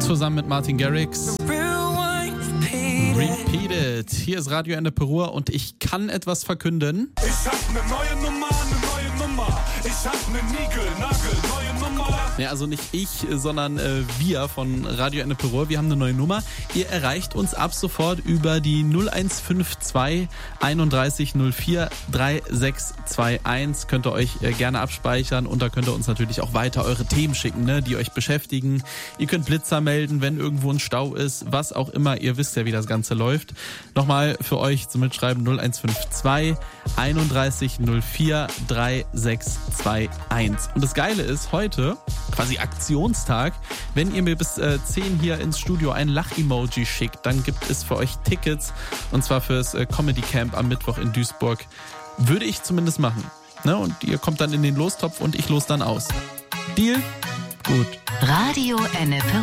zusammen mit Martin Garrix. Repeated. Hier ist Radio Ennepe Ruhr und ich kann etwas verkünden. Ich hab ne neue Nummer, Ich hab ne Nigel-Nagel, neue Nummer. Ja, also nicht ich, sondern wir von Radio Ennepe Ruhr. Wir haben eine neue Nummer. Ihr erreicht uns ab sofort über die 0152 31 04 3621. Könnt ihr euch gerne abspeichern und da könnt ihr uns natürlich auch weiter eure Themen schicken, ne, die euch beschäftigen. Ihr könnt Blitzer melden, wenn irgendwo ein Stau ist, was auch immer. Ihr wisst ja, wie das Ganze läuft. Nochmal für euch zum Mitschreiben 0152 31 04 3621. Und das Geile ist, heute quasi Aktionstag. Wenn ihr mir bis 10 hier ins Studio ein Lach-Emoji schickt, dann gibt es für euch Tickets und zwar fürs Comedy Camp am Mittwoch in Duisburg. Würde ich zumindest machen. Ne? Und ihr kommt dann in den Lostopf und ich los dann aus. Deal? Gut. Radio Ennepe